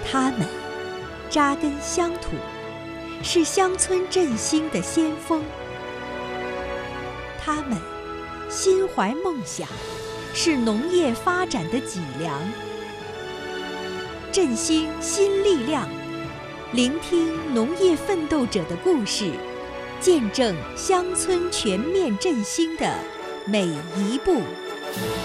他们扎根乡土，是乡村振兴的先锋；他们心怀梦想，是农业发展的脊梁。振兴新力量，聆听农业奋斗者的故事，见证乡村全面振兴的每一步。